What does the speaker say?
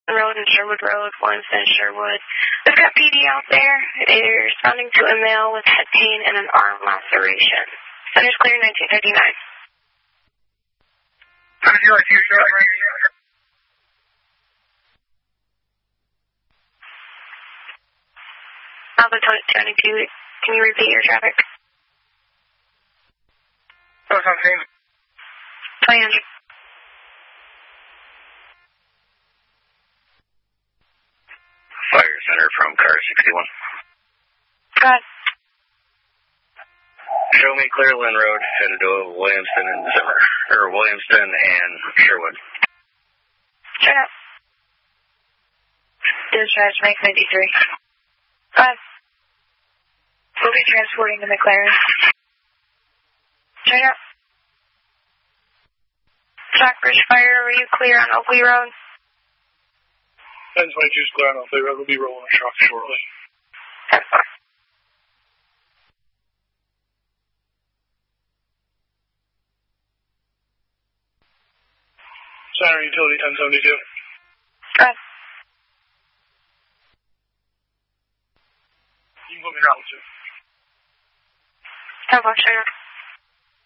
Road and Sherwood Road, Williamston, Sherwood. We've got PD out there. They're responding to a male with head pain and an arm laceration. Center's clear, 1959. How did you like to use your right here? Alpha 22, can you repeat your traffic? That was on scene. 2000. Fire Center from car 61. Go ahead. Show me Clearland Road, headed to Williamston and Zimmer. Or Williamston and Sherwood. Turn up. Dispatch, Mike 93. Go ahead. We'll be transporting to McLaren. Turn up. Stockbridge Fire, are you clear on Oakley Road? 1022 is clear on Oakley Road. We'll be rolling a truck shortly. 10-4. Center Utility 1072. Go ahead. You can put me around too. 10-4, turn up.